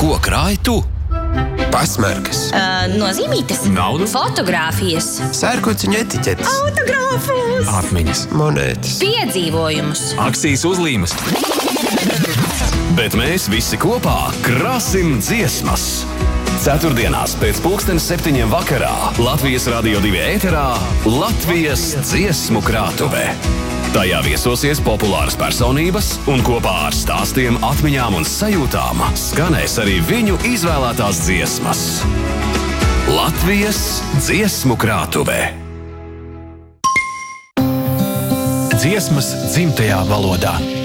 Ko krāj tu? Pasmarkas. Nozīmītes. Naudu? Fotogrāfijas. Sērkociņu etiķetes. Autogrāfus. Atmiņas. Monētas. Piedzīvojumus. Akcijas uzlīmes. Bet mēs visi kopā krāsim dziesmas. Ceturtdienās pēc 7:00 vakarā Latvijas Radio 2 ēterā Latvijas dziesmu krātuve. Tajā viesosies populāras personības un kopā ar stāstiem, atmiņām un sajūtām skanēs arī viņu izvēlētās dziesmas. Latvijas dziesmu krātuve. Dziesmas dzimtajā valodā.